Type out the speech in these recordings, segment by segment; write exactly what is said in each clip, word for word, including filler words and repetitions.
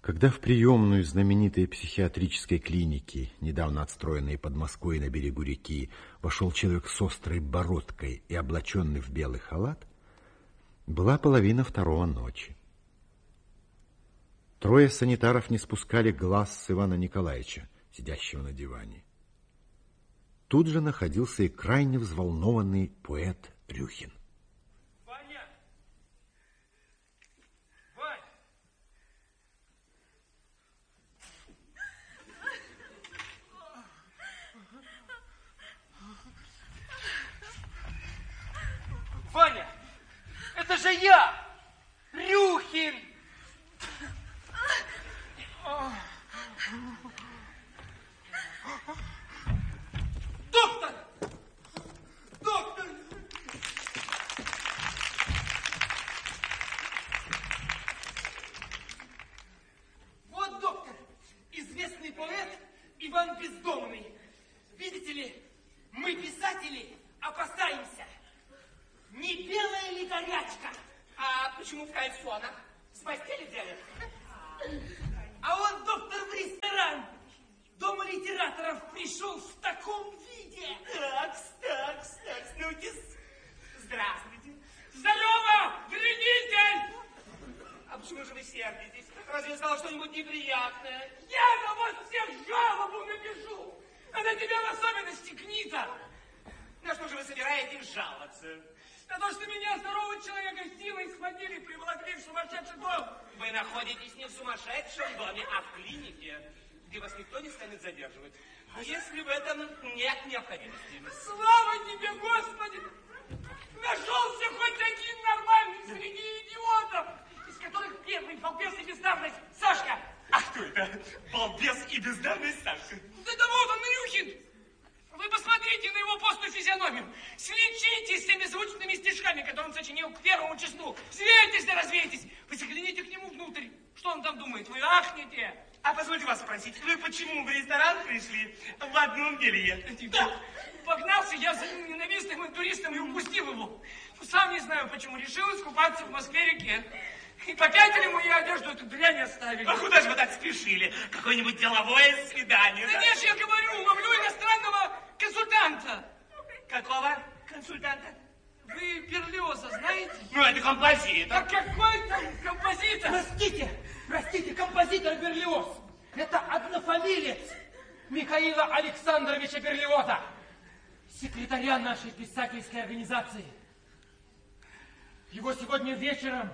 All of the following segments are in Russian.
Когда в приемную знаменитой психиатрической клиники, недавно отстроенной под Москвой на берегу реки, вошел человек с острой бородкой и облаченный в белый халат, была половина второго ночи. Трое санитаров не спускали глаз с Ивана Николаевича, сидящего на диване. Тут же находился и крайне взволнованный поэт Рюхин. Ваня! Вань! Ваня! Это же я! Рюхин! Доктор! Доктор! Вот доктор, известный поэт Иван Бездомный. Видите ли, мы, писатели, опасаемся. Не белая ли горячка? А почему в кальсонах? С постели делают? А он, доктор, в ресторан Дома литераторов пришел в таком виде. Такс, такс, такс, ну-тис. Здравствуйте. Здорово, вредитель! А почему же вы сердитесь? Разве я сказал что-нибудь неприятное? Я на вас всех жалобу напишу! А на тебя в особенности, Книта! На что же вы собираетесь жаловаться? На то, что меня, здорового человека, силой схватили и приволокли в сумасшедший дом. Вы находитесь не в сумасшедшем доме, а в клинике, где вас никто не станет задерживать, если в этом нет необходимости. Слава тебе, Господи! Нашелся хоть один нормальный среди идиотов, из которых первый балбес и бездарность Сашка. А кто это? Балбес и бездарность Сашка? Да да вот он, Рюхин! Вы посмотрите на его постную физиономию. Слечите с теми звучными стишками, которые он сочинил к первому числу. Светитесь да развейтесь. Вы загляните к нему внутрь. Что он там думает? Вы ахнете. А позвольте вас спросить, вы почему в ресторан пришли в одном белье? Да. Погнался я за ненавистным туристом и упустил его. Сам не знаю, почему решил искупаться в Москве-реке. И попятили мою одежду, эту дрянь оставили. А куда же вы так спешили? Какое-нибудь деловое свидание? Да, да? Нет, я говорю, ловлю иностранного консультанта. Какого консультанта? Вы Берлиоза знаете? Ну, это композитор. А какой там композитор? Простите, простите, композитор Берлиоз. Это однофамилец Михаила Александровича Берлиоза, секретаря нашей писательской организации. Его сегодня вечером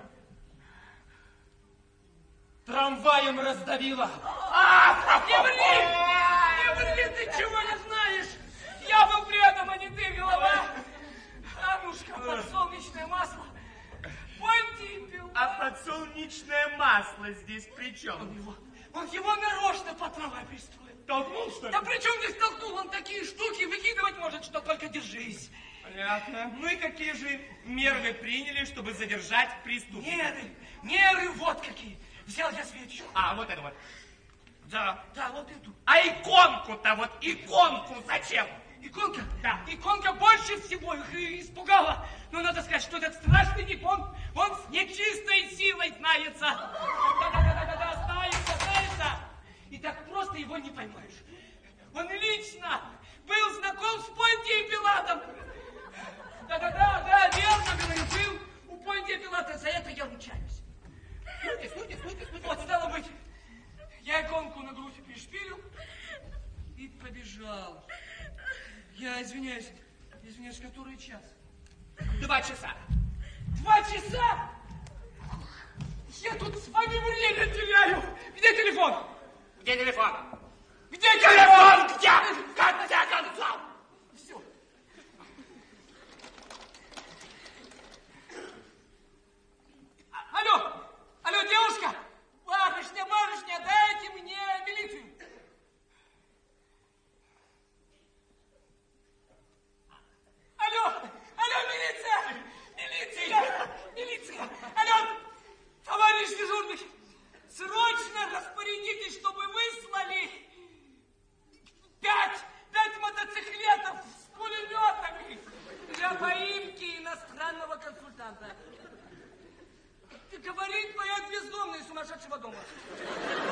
трамваем раздавило. А, не ври! Не ври, ты чего не знаешь? Я был рядом, а не ты, голова. Анушка, подсолнечное масло. Понтий пил. А подсолнечное масло здесь при чем? Он его, он его нарочно по трамвай пристроил. Толкнул, что ли? Да при чем здесь толкнул? Он такие штуки выкидывать может, что только держись. Понятно. Ну и какие же меры вы приняли, чтобы задержать преступника? Меры, меры вот какие. Взял я свечу. А, вот это вот. Да. Да, вот эту. А иконку-то, вот иконку зачем? Иконка? Да. Иконка больше всего их испугала. Но надо сказать, что этот страшный тип, он, он с нечистой силой знается. Да-да-да-да-да, знается, знается. И так просто его не поймаешь. Он лично был знаком с Понтием Пилатом. Да-да-да, да, верно, говорю, был у Понтия Пилата. За это я ручаюсь. Стойте, стойте, стойте, стойте. Вот, стало быть, я иконку на грудь пришпилил и побежал. Я извиняюсь, извиняюсь, который час? Два часа. Два часа? Я тут с вами время теряю. Где телефон? Где телефон? Где телефон? Где? В конце концов. Все. Алло. Алло, девушка! Барышня, барышня, дайте мне милицию! Алло! Алло, милиция! Милиция! Милиция! Алло! Товарищ дежурный! Срочно распорядитесь, чтобы выслали пять, пять мотоциклетов с пулеметами для поимки иностранного консультанта. Говорит поэт Бездомный из сумасшедшего дома.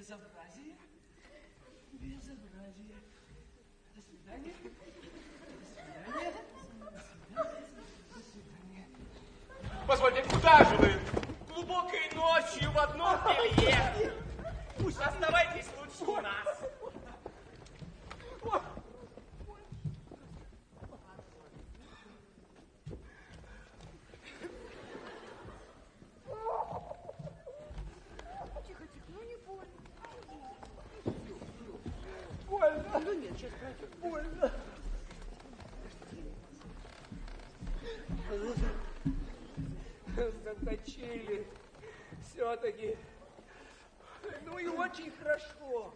безобразие. Безобразие. До свидания. До свидания. До свидания. До свидания. Позвольте, куда же вы? Глубокой ночью в одном белье. Пусть оставайтесь лучше у нас. Тихо, тихо, ну не больно. Больно. Ну нет, сейчас пройдет. Больно. Заточили все-таки. Ну и очень хорошо.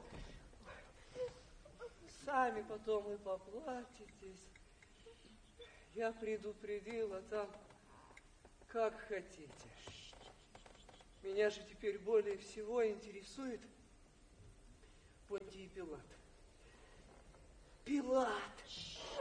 Сами потом и поплатитесь. Я предупредила там, как хотите. Меня же теперь более всего интересует Понтий Пилат. Пилат!